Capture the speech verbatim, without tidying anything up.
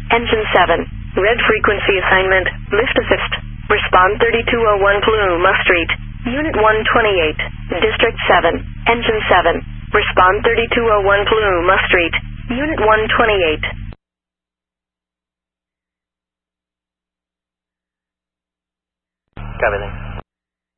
Engine seven. Red frequency assignment. Lift assist. Respond thirty-two oh one Paluma Street. Unit one twenty-eight. District seven. Engine seven. Respond thirty-two oh one Paluma Street. Unit one twenty-eight. Copy then.